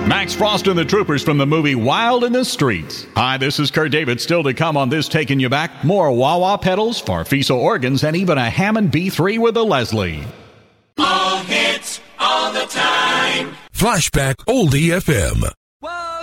Max Frost and the Troopers from the movie Wild in the Streets. Hi, this is Kurt David. Still to come on this Taking You Back. More wah-wah pedals, Farfisa organs, and even a Hammond B3 with a Leslie. All hits, all the time. Flashback Oldie FM.